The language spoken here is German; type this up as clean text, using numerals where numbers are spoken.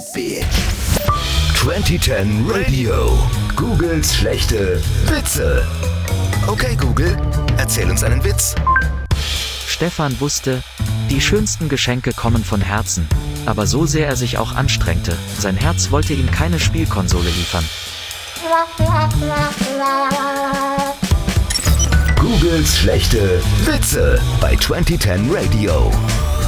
bitch. 2010 Radio. Googles schlechte Witze. Okay, Google, erzähl uns einen Witz. Stefan wusste, die schönsten Geschenke kommen von Herzen. Aber so sehr er sich auch anstrengte, sein Herz wollte ihm keine Spielkonsole liefern. Googles schlechte Witze bei 2010 Radio.